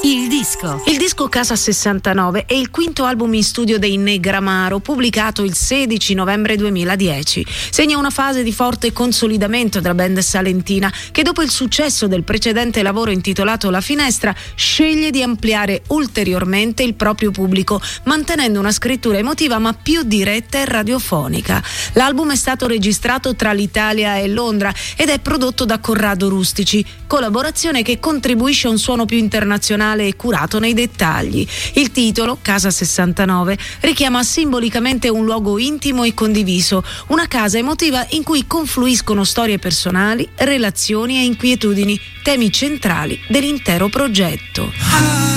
Il disco Casa 69 è il quinto album in studio dei Negramaro, pubblicato il 16 novembre 2010. Segna una fase di forte consolidamento della band salentina, che dopo il successo del precedente lavoro intitolato La Finestra sceglie di ampliare ulteriormente il proprio pubblico, mantenendo una scrittura emotiva ma più diretta e radiofonica. L'album è stato registrato tra l'Italia e Londra ed è prodotto da Corrado Rustici, collaborazione che contribuisce a un suono più internazionale e curato nei dettagli. Il titolo, Casa 69, richiama simbolicamente un luogo intimo e condiviso, una casa emotiva in cui confluiscono storie personali, relazioni e inquietudini, temi centrali dell'intero progetto.